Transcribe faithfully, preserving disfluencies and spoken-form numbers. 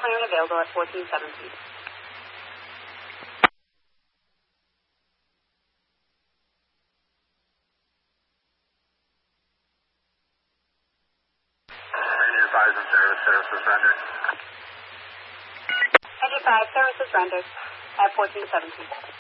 clear and available at fourteen seventeen. Enterprise and service, services rendered. Engine five, services rendered at fourteen seventeen.